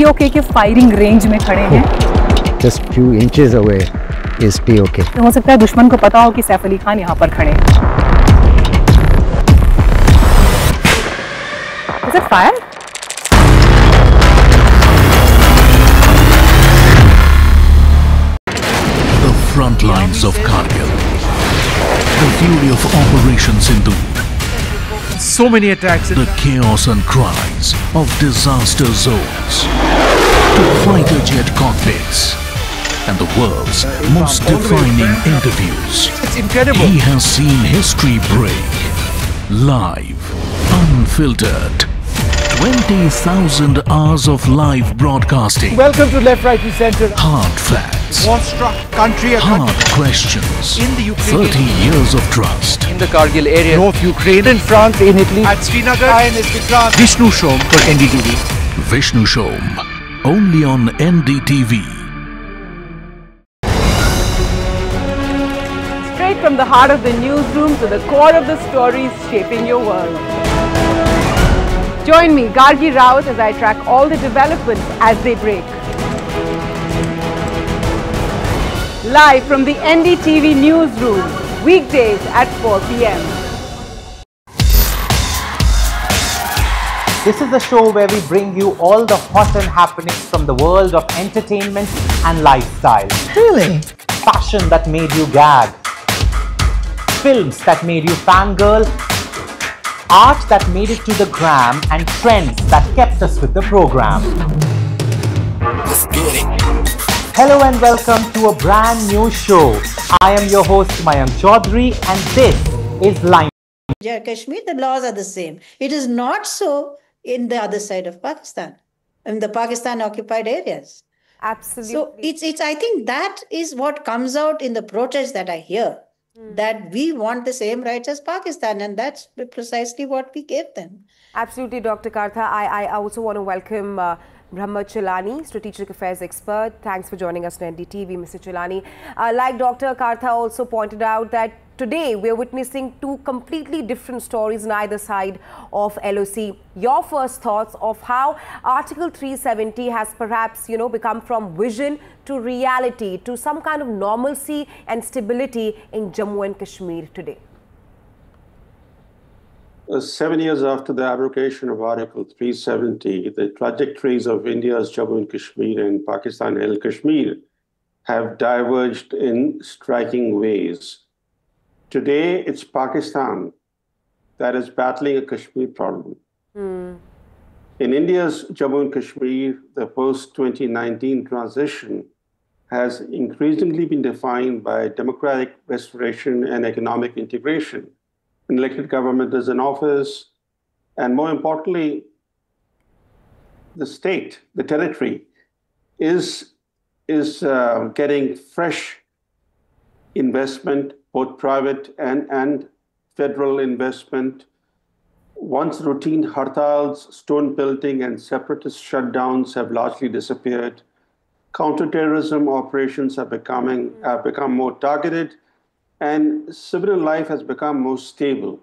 POK के firing range में खड़े हैं। Just few inches away is POK. तो हो सकता है दुश्मन को पता हो कि सैफ अली खान यहाँ पर खड़े हैं। Is it fire? The front lines of Kargil. The fury of Operation Sindhu. So many attacks. The chaos and cries of disaster zones. To fighter jet cockpits. And the world's most defining interviews. It's incredible. He has seen history break. Live. Unfiltered. 20,000 hours of live broadcasting. Welcome to Left, Right and Centre. Hard facts. War-struck country. Hard questions. In the Ukraine. 30 years of trust. In the Kargil area. North Ukraine. In France, in Italy. At Srinagar. INS Vikrant. Vishnu Shom for NDTV. Vishnu Shom. Only on NDTV. Straight from the heart of the newsroom to the core of the stories shaping your world. Join me, Gargi Raut, as I track all the developments as they break. Live from the NDTV newsroom, weekdays at 4 p.m. This is the show where we bring you all the hot and happenings from the world of entertainment and lifestyle. Really? Fashion that made you gag. Films that made you fangirl. Art that made it to the gram, and trends that kept us with the program. Let's get it. Hello and welcome to a brand new show. I am your host Mayank Chaudhary and this is Line. Yeah, Kashmir, the laws are the same. It is not so in the other side of Pakistan, in the Pakistan occupied areas. Absolutely. So it's I think that is what comes out in the protest that I hear. That we want the same rights as Pakistan, and that's precisely what we gave them. Absolutely, Dr. Kartha. I also want to welcome Brahma Chelani, Strategic Affairs Expert. Thanks for joining us on NDTV, Mr. Chelani. Like Dr. Kartha also pointed out that today we're witnessing two completely different stories on either side of LOC. Your first thoughts of how Article 370 has perhaps, become from vision to reality, to some kind of normalcy and stability in Jammu and Kashmir today. 7 years after the abrogation of Article 370, the trajectories of India's Jammu and Kashmir and Pakistan-held Kashmir have diverged in striking ways. Today, it's Pakistan that is battling a Kashmir problem. In India's Jammu and Kashmir, the post-2019 transition has increasingly been defined by democratic restoration and economic integration. An elected government is in office, and more importantly, the state, the territory, is getting fresh investment, both private and federal investment. Once routine hartals, stone pelting, and separatist shutdowns have largely disappeared, counterterrorism operations have become more targeted, and civilian life has become more stable.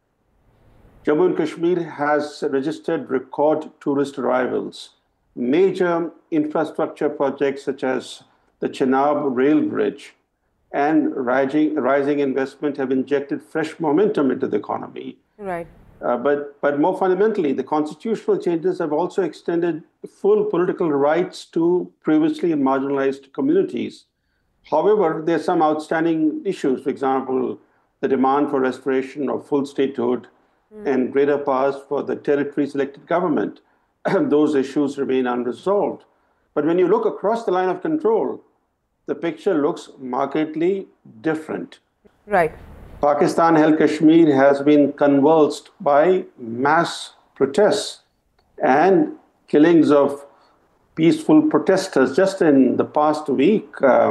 Jammu and Kashmir has registered record tourist arrivals. Major infrastructure projects such as the Chenab Rail Bridge and rising investment have injected fresh momentum into the economy. Right. But more fundamentally, the constitutional changes have also extended full political rights to previously marginalized communities. However, there are some outstanding issues. For example, the demand for restoration of full statehood and greater powers for the territory's elected government. Those issues remain unresolved. But when you look across the line of control, the picture looks markedly different. Right. Pakistan-held Kashmir has been convulsed by mass protests and killings of peaceful protesters. Just in the past week,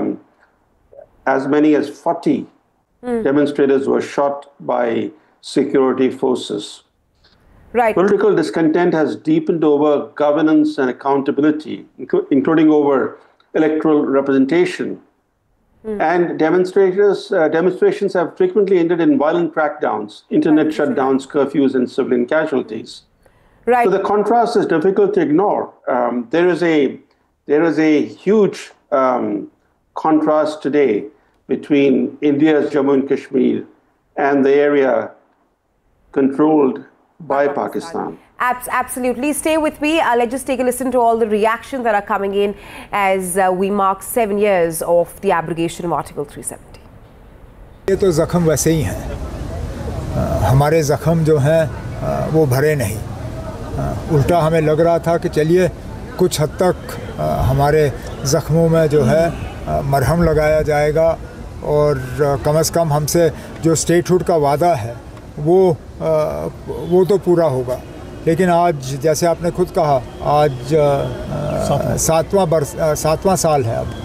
as many as 40 demonstrators were shot by security forces. Right. Political discontent has deepened over governance and accountability, including over electoral representation. And demonstrations have frequently ended in violent crackdowns, internet shutdowns, curfews, and civilian casualties. Right. So the contrast is difficult to ignore. There is a huge contrast today between India's Jammu and Kashmir and the area controlled by Pakistan. Absolutely. Stay with me. Let's just take a listen to all the reactions that are coming in as we mark 7 years of the abrogation of Article 370. ये तो ज़ख्म वैसे ही हैं, हमारे ज़ख्म जो हैं वो भरे नहीं, उल्टा हमें लग रहा था कि चलिए कुछ हद तक हमारे ज़ख्मों में जो है मरहम लगाया जाएगा और कम से कम हमसे जो स्टेटहुड का वादा है वो तो पूरा होगा। लेकिन आज जैसे आपने खुद कहा, आज सातवां साल है अब,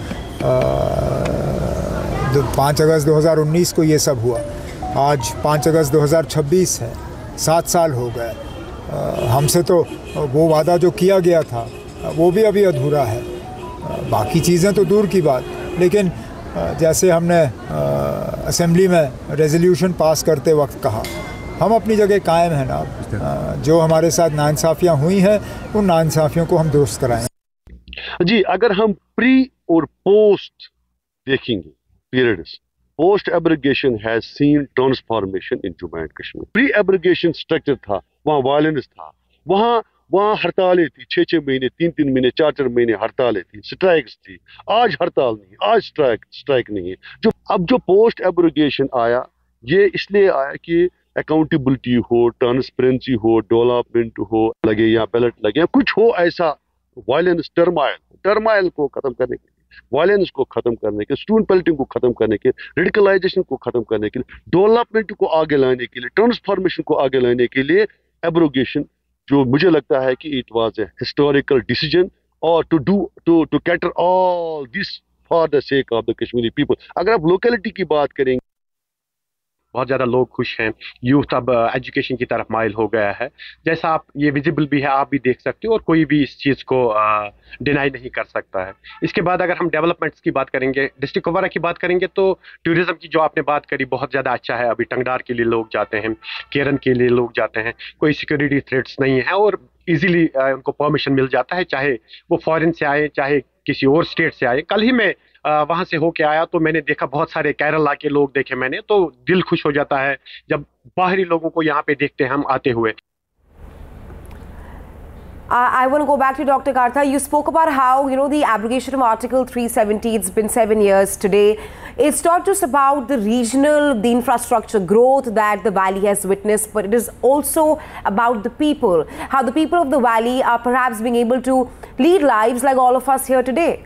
5 अगस्त 2019 को ये सब हुआ, आज 5 अगस्त 2026 है, 7 साल हो गए। हमसे तो वो वादा जो किया गया था वो भी अभी अधूरा है, बाकी चीज़ें तो दूर की बात। लेकिन जैसे हमने असेंबली में रेजोल्यूशन पास करते वक्त कहा, हम अपनी जगह कायम हैं ना, जो हमारे साथ नाइंसाफ़ियाँ हुई हैं उन नाइंसाफ़ियों को हम दुरुस्त कराएं। जी, अगर हम प्री और पोस्ट देखेंगे periods, post abrogation has seen transformation in Jammu and Kashmir. Pre abrogation structure था, वहाँ वायलेंस था, वहाँ हड़तालें थी, 6-6 महीने, 3-3 महीने, 4-4 महीने हड़तालें थी, स्ट्राइक्स थी। आज हड़ताल नहीं, आज स्ट्राइक नहीं है। अब जो पोस्ट एब्रोगेशन आया, ये इसलिए आया कि अकाउंटेबिलिटी हो, ट्रांसपेरेंसी हो, डेवलपमेंट हो लगे या बैलेट लगे, कुछ हो ऐसा वायलेंस, टर्माइल को खत्म करने के लिए, वायलेंस को खत्म करने के, स्टूडेंट पॉलिटिक्स को खत्म करने के, रेडिकलाइजेशन को खत्म करने के लिए, डेवलपमेंट को आगे लाने के लिए, ट्रांसफॉर्मेशन को आगे लाने के लिए एब्रोगेशन, जो मुझे लगता है कि it was a historical decision और to cater all this for the sake of the Kashmiri people. अगर आप लोकेलिटी की बात करेंगे, बहुत ज़्यादा लोग खुश हैं, यूथ अब एजुकेशन की तरफ माइल हो गया है, जैसा आप ये विजिबल भी है, आप भी देख सकते हो और कोई भी इस चीज़ को डिनाई नहीं कर सकता है। इसके बाद अगर हम डेवलपमेंट्स की बात करेंगे, डिस्ट्रिक्ट कुपवारा की बात करेंगे, तो टूरिज़्म की जो आपने बात करी बहुत ज़्यादा अच्छा है। अभी टंगडार के लिए लोग जाते हैं, केरन के लिए लोग जाते हैं, कोई सिक्योरिटी थ्रेट्स नहीं है और ईजिली उनको परमिशन मिल जाता है, चाहे वो फॉरेन से आए, चाहे किसी और स्टेट से आए। कल ही मैं वहाँ से होके आया तो मैंने देखा बहुत सारे केरला के लोग देखे मैंने, तो दिल खुश हो जाता है जब बाहरी लोगों को यहाँ पे देखते हैं हम आते हुए। I want to go back to Dr. Kartha. You spoke about how, the abrogation of Article 370, it's been 7 years today. It's not just about the regional, the infrastructure growth that the valley has witnessed, but it is also about the people. How the people of the valley are perhaps being able to lead lives like all of us here today.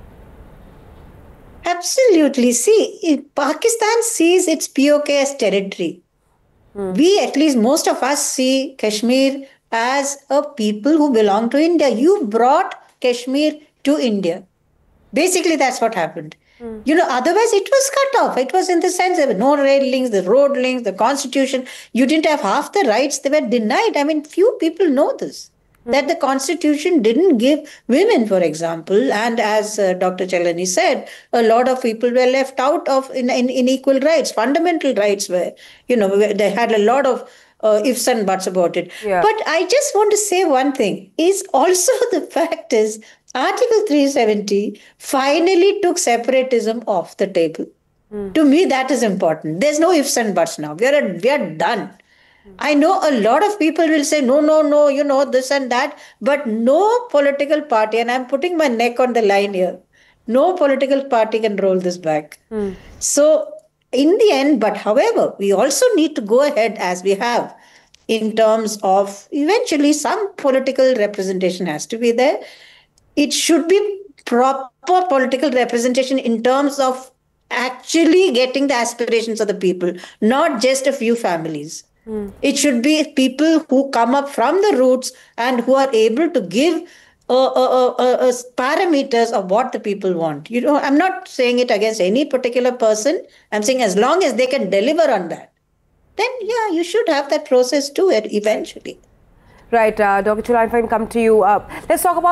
Absolutely. See, Pakistan sees its POK as territory. We, at least most of us, see Kashmir as a people who belong to India. You brought Kashmir to India. Basically, that's what happened. Otherwise it was cut off. It was in the sense there were no rail links, the road links, the constitution. You didn't have half the rights. They were denied. I mean, few people know this. That the constitution didn't give women, for example, and as Dr. Chelani said, a lot of people were left out of in equal rights. Fundamental rights were, they had a lot of ifs and buts about it. Yeah. But I just want to say one thing, is also the fact is Article 370 finally took separatism off the table. To me, that is important. There's no ifs and buts now. We are done. I know a lot of people will say, no, this and that, but no political party, and I'm putting my neck on the line here, no political party can roll this back. So in the end, but however, we also need to go ahead as we have in terms of eventually some political representation has to be there. It should be proper political representation in terms of actually getting the aspirations of the people, not just a few families. It should be people who come up from the roots and who are able to give parameters of what the people want. I'm not saying it against any particular person. I'm saying as long as they can deliver on that, then yeah, you should have that process too eventually. Right, Dr. Chelani, if I can come to you. Let's talk about the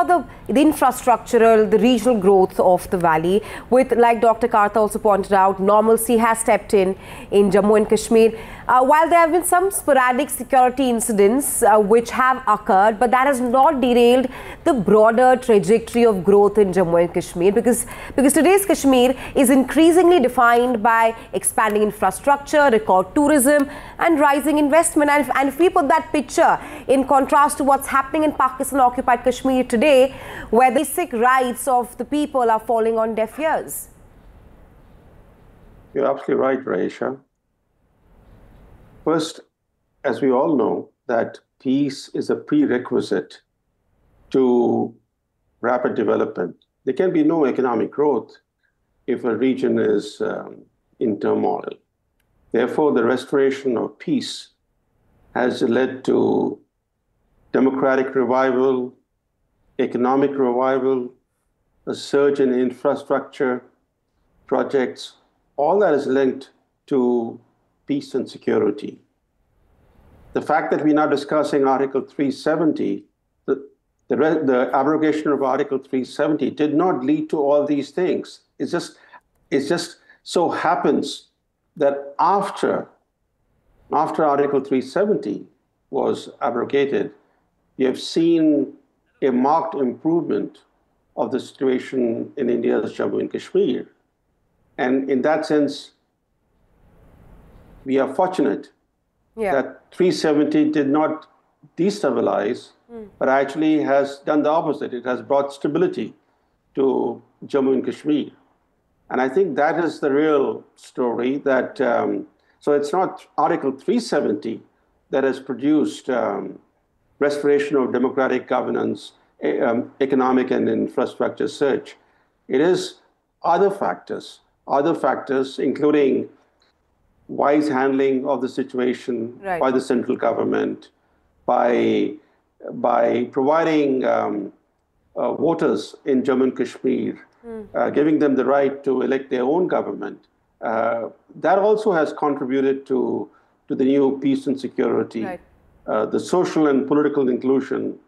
the infrastructural, the regional growth of the valley. With, like Dr. Kartha also pointed out, normalcy has stepped in Jammu and Kashmir. While there have been some sporadic security incidents which have occurred, but that has not derailed the broader trajectory of growth in Jammu and Kashmir, because today's Kashmir is increasingly defined by expanding infrastructure, record tourism and rising investment. And if we put that picture in contrast to what's happening in Pakistan-occupied Kashmir today, where the basic rights of the people are falling on deaf ears. You're absolutely right, Raisha. First, as we all know, that peace is a prerequisite to rapid development. There can be no economic growth if a region is in turmoil. Therefore, the restoration of peace has led to democratic revival, economic revival, a surge in infrastructure projects. All that is linked to peace and security. The fact that we're now discussing Article 370, the abrogation of Article 370 did not lead to all these things. It just so happens that after Article 370 was abrogated, you have seen a marked improvement of the situation in India's Jammu and Kashmir. And in that sense, we are fortunate that 370 did not destabilize, but actually has done the opposite. It has brought stability to Jammu and Kashmir. And I think that is the real story, that so it's not Article 370 that has produced restoration of democratic governance, economic and infrastructure surge. It is other factors, including wise handling of the situation by the central government, by providing voters in Jammu and Kashmir, giving them the right to elect their own government. That also has contributed to the new peace and security, the social and political inclusion.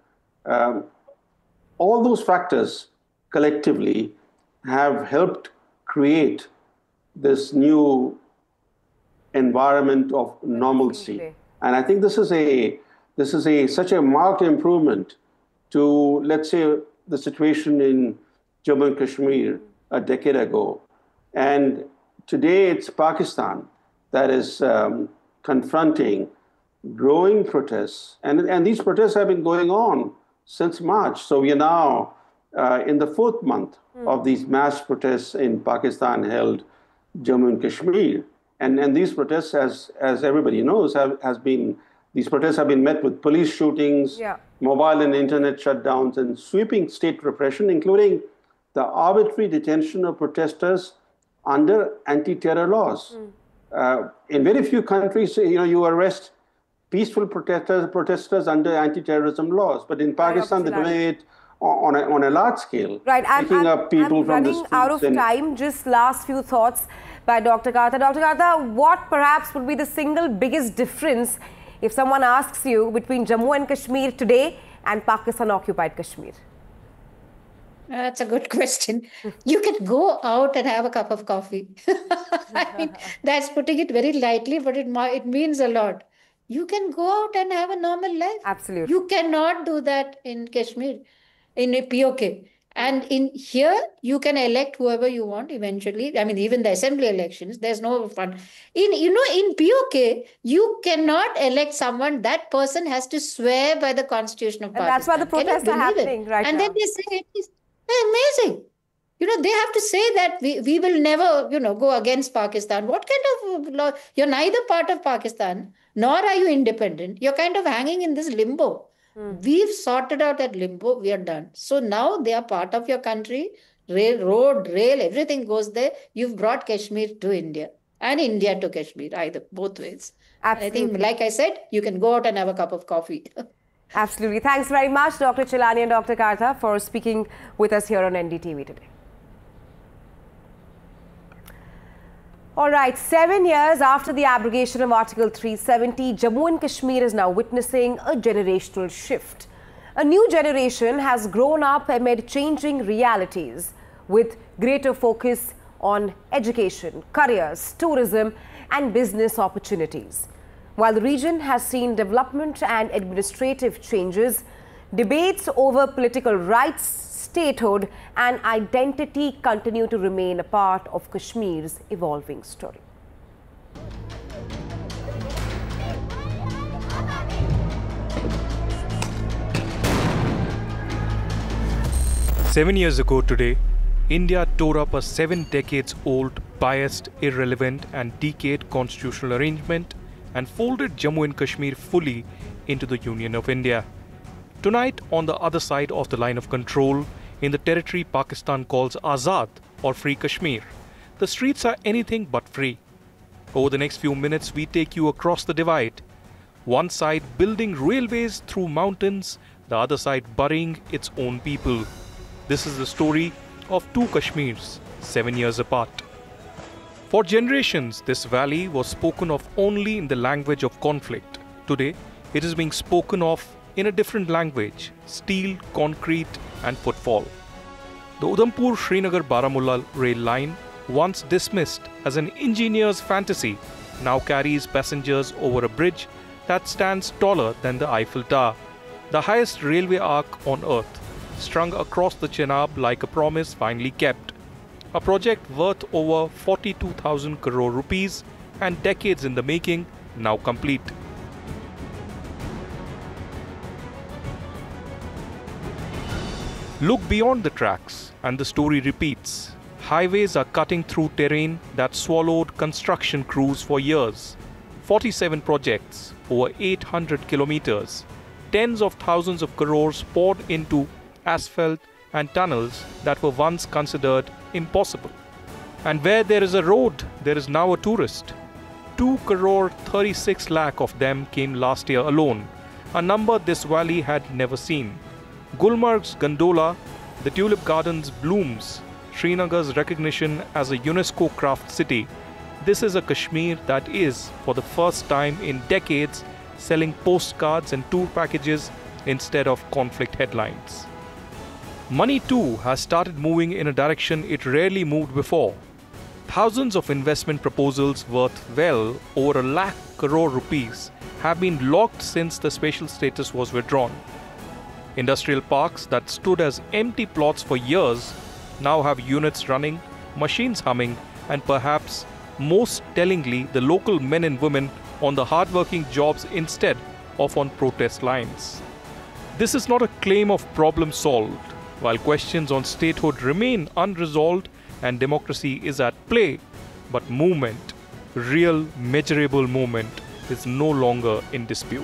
All those factors collectively have helped create this new environment of normalcy. And I think this is such a marked improvement to, let's say, the situation in Jammu and Kashmir a decade ago. And today it's Pakistan that is confronting growing protests. And these protests have been going on since March. So we are now in the fourth month of these mass protests in Pakistan-held Jammu and Kashmir. And these protests, as everybody knows, these protests have been met with police shootings, mobile and internet shutdowns, and sweeping state repression, including the arbitrary detention of protesters under anti-terror laws. In very few countries, you arrest peaceful protesters under anti-terrorism laws, but in Pakistan, they're doing it on a large scale, picking up people from the streets. Out of time, just last few thoughts by Dr. Kartha. Dr. Kartha, what perhaps would be the single biggest difference if someone asks you between Jammu and Kashmir today and Pakistan-occupied Kashmir? That's a good question. You can go out and have a cup of coffee. I mean, that's putting it very lightly, but it means a lot. You can go out and have a normal life. Absolutely. You cannot do that in Kashmir, in POK. And in here, you can elect whoever you want eventually. I mean, even the assembly elections, there's no fun. In POK, you cannot elect someone. That person has to swear by the Constitution of Pakistan. And that's why the protests are happening right now. And then they say it is amazing. They have to say that we will never, go against Pakistan. What kind of law? You're neither part of Pakistan, nor are you independent. You're kind of hanging in this limbo. We've sorted out that limbo. We are done. So now they are part of your country. Road, rail, everything goes there. You've brought Kashmir to India and India to Kashmir, either, both ways. Absolutely. I think, like I said, you can go out and have a cup of coffee. Absolutely. Thanks very much, Dr. Chilani and Dr. Kartha, for speaking with us here on NDTV today. All right, 7 years after the abrogation of Article 370, Jammu and Kashmir is now witnessing a generational shift. A new generation has grown up amid changing realities with greater focus on education, careers, tourism and business opportunities. While the region has seen development and administrative changes, debates over political rights, statehood and identity continue to remain a part of Kashmir's evolving story. Seven years ago today, India tore up a 7 decades-old, biased, irrelevant and decayed constitutional arrangement and folded Jammu and Kashmir fully into the Union of India. Tonight, on the other side of the line of control, in the territory Pakistan calls Azad or Free Kashmir, the streets are anything but free. Over the next few minutes, we take you across the divide. One side building railways through mountains, the other side burying its own people. This is the story of two Kashmirs, 7 years apart. For generations, this valley was spoken of only in the language of conflict. Today, it is being spoken of in a different language: steel, concrete and footfall. The Udhampur-Srinagar-Baramulla rail line, once dismissed as an engineer's fantasy, now carries passengers over a bridge that stands taller than the Eiffel Tower, the highest railway arc on earth, strung across the Chenab like a promise finally kept. A project worth over 42,000 crore rupees and decades in the making, now complete. Look beyond the tracks and the story repeats. Highways are cutting through terrain that swallowed construction crews for years. 47 projects, over 800 kilometers, tens of thousands of crores poured into asphalt and tunnels that were once considered impossible. And where there is a road, there is now a tourist. 2 crore 36 lakh of them came last year alone, a number this valley had never seen. Gulmarg's gondola, the tulip gardens blooms, Srinagar's recognition as a UNESCO craft city. This is a Kashmir that is, for the first time in decades, selling postcards and tour packages instead of conflict headlines. Money too has started moving in a direction it rarely moved before. Thousands of investment proposals worth well over 1 lakh crore rupees have been locked since the special status was withdrawn. Industrial parks that stood as empty plots for years now have units running, machines humming, and perhaps most tellingly, the local men and women on the hard-working jobs instead of on protest lines. This is not a claim of problem solved. While questions on statehood remain unresolved and democracy is at play, but movement, real measurable movement, is no longer in dispute.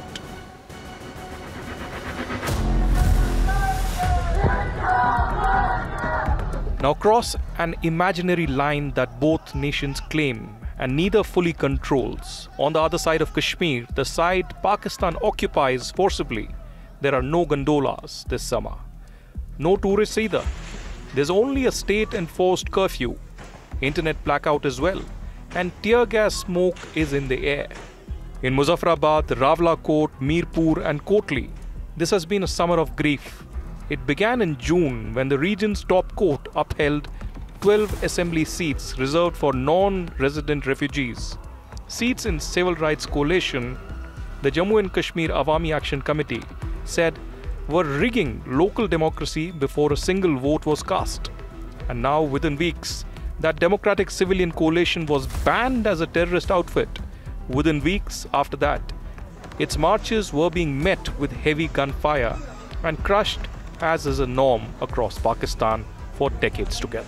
Now cross an imaginary line that both nations claim and neither fully controls. On the other side of Kashmir, the side Pakistan occupies forcibly, there are no gondolas this summer. No tourists either. There's only a state-enforced curfew, internet blackout as well, and tear gas smoke is in the air. In Muzaffarabad, Rawalakot, Mirpur and Kotli, this has been a summer of grief. It began in June when the region's top court upheld 12 assembly seats reserved for non-resident refugees. Seats in Civil Rights Coalition, the Jammu and Kashmir Awami Action Committee, said were rigging local democracy before a single vote was cast. And now, within weeks, that Democratic Civilian Coalition was banned as a terrorist outfit. Within weeks after that, its marches were being met with heavy gunfire and crushed as is a norm across Pakistan for decades together.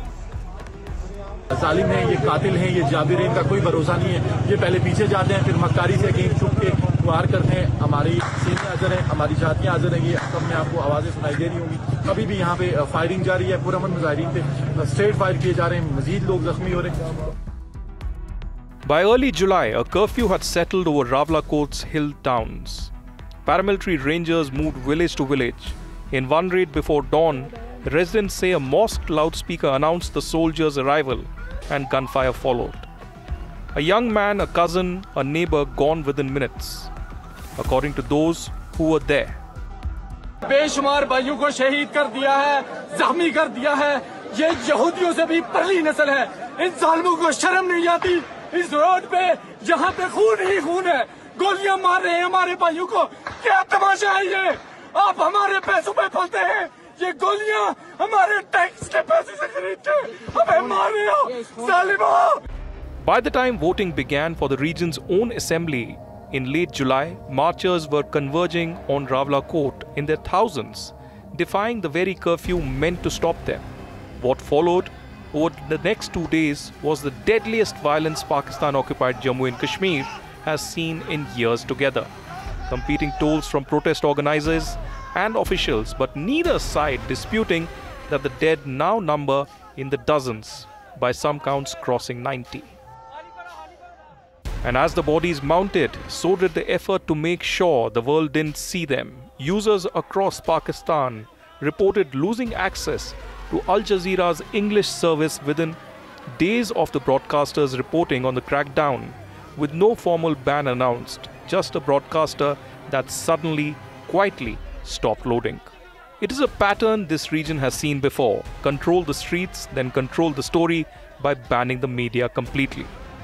जालिम हैं, ये कातिल हैं, ये जाबिर हैं, इनका कोई भरोसा नहीं है। ये पहले पीछे जाते हैं, फिर मक्कारी से कहीं छुप के वार करते हैं। हमारी सीनें हाजिर हैं, हमारी छातियां हाजिर हैं, ये सब में आपको आवाज़ें सुनाई दे रही होंगी। अभी भी यहाँ पे फायरिंग जारी है, पुरअमन मुजाहिरीन पे स्ट्रेट फायर किए जा रहे हैं, मजीद लोग जख्मी हो रहे हैं। By early July, a curfew had settled over Rawalakot's hill towns. Paramilitary rangers moved village to village. In one raid before dawn, residents say a mosque loudspeaker announced the soldiers' arrival and gunfire followed. A young man, a cousin, a neighbor gone within minutes, according to those who were there. बेशुमार भाइयों को शहीद कर दिया है, जख्मी कर दिया है। ये यहूदियों से भी पहली नस्ल है। इन जालिमों को शर्म नहीं आती। इस रोड पे जहाँ पे खून ही खून है, गोलियां मार रहे हैं हमारे भाइयों को। क्या तमाशा है ये? आप हमारे पैसों पे पलते हैं। ये गोलियां हमारे टैक्स के पैसे से खरीदते हमें मार रहे हो जालिमों। By the time voting began for the region's own assembly in late July, marchers were converging on Ravla Court in their thousands, defying the very curfew meant to stop them. What followed over the next 2 days was the deadliest violence Pakistan-occupied Jammu and Kashmir has seen in years together. Competing tolls from protest organizers and officials, but neither side disputing that the dead now number in the dozens, by some counts crossing 90. And as the bodies mounted, so did the effort to make sure the world didn't see them. Users across Pakistan reported losing access to Al Jazeera's English service within days of the broadcasters reporting on the crackdown, with no formal ban announced, just a broadcaster that suddenly, quietly stopped loading. It is a pattern this region has seen before: control the streets, then control the story by banning the media completely.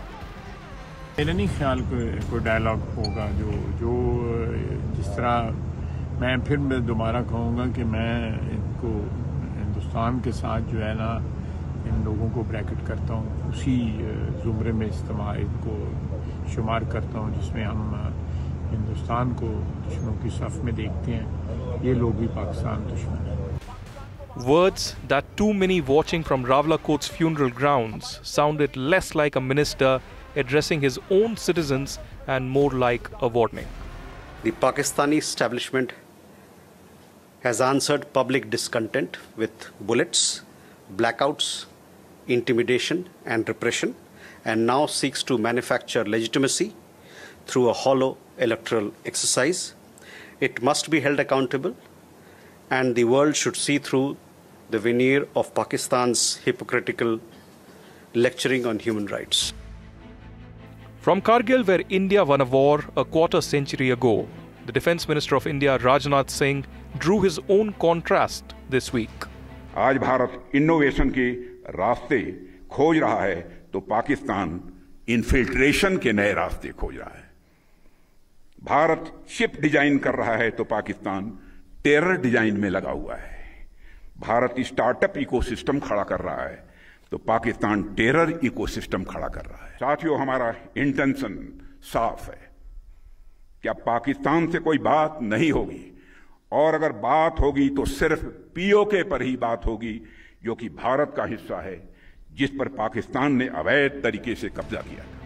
मेरा नहीं ख्याल कोई dialogue होगा जो जिस तरह मैं दोबारा कहूँगा कि मैं इनको हिंदुस्तान के साथ जो है ना इन लोगों को ब्रैकेट करता हूँ, उसी ज़ुमरे में इस्तेमाल इनको शुमार करता हूँ जिसमें हम हिंदुस्तान को दुश्मनों की सफ़ में देखते हैं। ये लोग भी पाकिस्तान दुश्मन हैं। Words that too many watching from Ravla Court's funeral grounds sounded less like a minister addressing his own citizens and more like a warning. The Pakistani establishment has answered public discontent with bullets, blackouts, intimidation and repression, and now seeks to manufacture legitimacy through a hollow electoral exercise. It must be held accountable, and the world should see through the veneer of Pakistan's hypocritical lecturing on human rights. From Kargil, where India won a war a quarter century ago, the Defence Minister of India, Rajnath Singh, drew his own contrast this week. आज Bharat innovation के रास्ते खोज रहा है तो Pakistan infiltration के नए रास्ते खोज रहा है। भारत शिप डिजाइन कर रहा है तो पाकिस्तान टेरर डिजाइन में लगा हुआ है। भारत स्टार्टअप इकोसिस्टम खड़ा कर रहा है तो पाकिस्तान टेरर इकोसिस्टम खड़ा कर रहा है। साथियों, हमारा इंटेंशन साफ है कि अब पाकिस्तान से कोई बात नहीं होगी, और अगर बात होगी तो सिर्फ पीओके पर ही बात होगी, जो कि भारत का हिस्सा है, जिस पर पाकिस्तान ने अवैध तरीके से कब्जा किया था।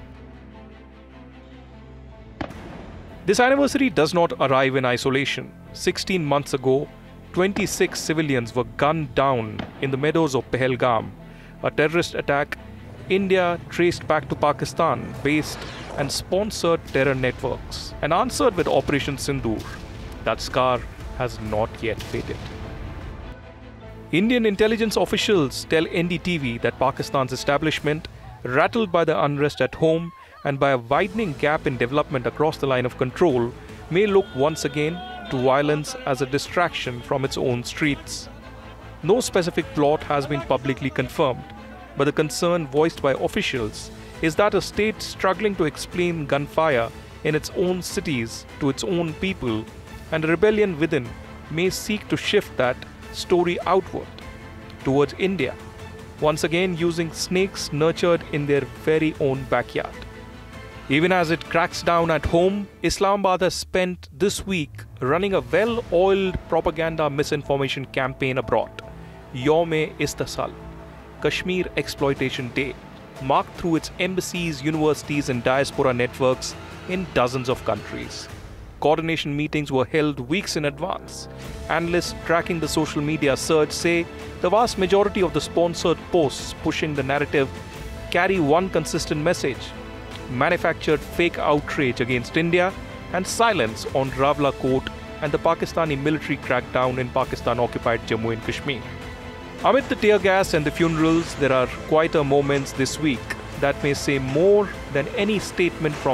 This anniversary does not arrive in isolation. 16 months ago, 26 civilians were gunned down in the meadows of Pahalgam, a terrorist attack India traced back to Pakistan-based and sponsored terror networks, and answered with Operation Sindoor. That scar has not yet faded. Indian intelligence officials tell NDTV that Pakistan's establishment, rattled by the unrest at home and by a widening gap in development across the line of control, may look once again to violence as a distraction from its own streets. No specific plot has been publicly confirmed, but the concern voiced by officials is that a state struggling to explain gunfire in its own cities to its own people, and a rebellion within, may seek to shift that story outward towards India, once again using snakes nurtured in their very own backyard. Even as it cracks down at home, Islamabad has spent this week running a well-oiled propaganda misinformation campaign abroad. Yawm-e-Istisal, Kashmir Exploitation Day, marked through its embassies, universities and diaspora networks in dozens of countries. Coordination meetings were held weeks in advance. Analysts tracking the social media surge say the vast majority of the sponsored posts pushing the narrative carry one consistent message: manufactured fake outrage against India and silence on Ravla Court and the Pakistani military crackdown in Pakistan-occupied Jammu and Kashmir. Amid the tear gas and the funerals, there are quieter moments this week that may say more than any statement from